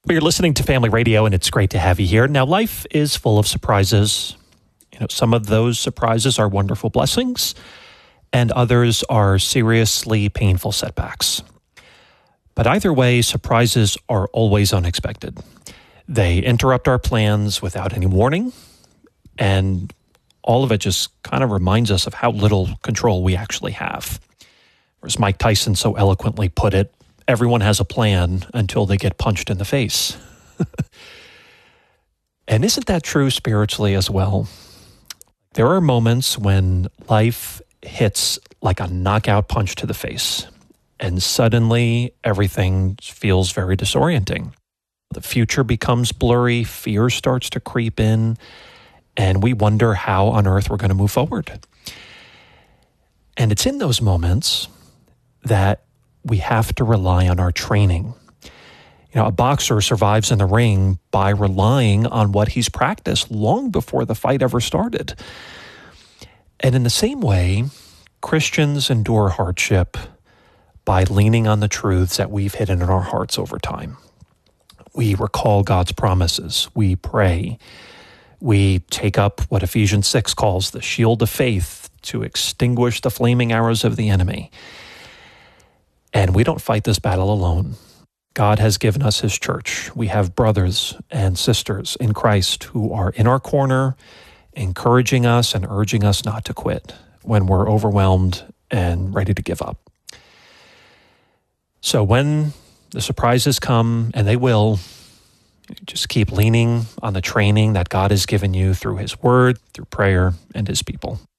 Well, you're listening to Family Radio, and it's great to have you here. Now, life is full of surprises. Some of those surprises are wonderful blessings, and others are seriously painful setbacks. But either way, surprises are always unexpected. They interrupt our plans without any warning, and all of it just kind of reminds us of how little control we actually have. Or as Mike Tyson so eloquently put it, everyone has a plan until they get punched in the face. And isn't that true spiritually as well? There are moments when life hits like a knockout punch to the face, and suddenly everything feels very disorienting. The future becomes blurry, fear starts to creep in, and we wonder how on earth we're going to move forward. And it's in those moments that we have to rely on our training. A boxer survives in the ring by relying on what he's practiced long before the fight ever started. And in the same way, Christians endure hardship by leaning on the truths that we've hidden in our hearts over time. We recall God's promises. We pray. We take up what Ephesians 6 calls the shield of faith to extinguish the flaming arrows of the enemy. And we don't fight this battle alone. God has given us his church. We have brothers and sisters in Christ who are in our corner, encouraging us and urging us not to quit when we're overwhelmed and ready to give up. So when the surprises come, and they will, just keep leaning on the training that God has given you through his word, through prayer, and his people.